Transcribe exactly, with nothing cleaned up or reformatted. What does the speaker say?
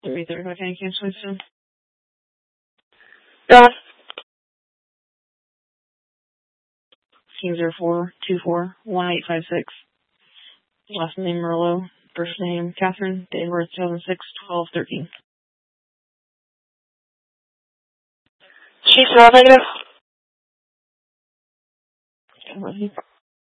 three thirty, okay, cancellation. Don. Team zero four two four one eight five six. Last name Merlot. First name Catherine. Date of birth two thousand six, twelve thirteen. Chief, all negative. Okay,